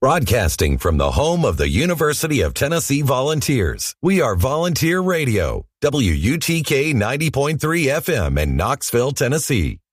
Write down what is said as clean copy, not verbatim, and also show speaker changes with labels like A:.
A: Broadcasting from the home of the University of Tennessee Volunteers, we are Volunteer Radio, WUTK 90.3 FM in Knoxville, Tennessee.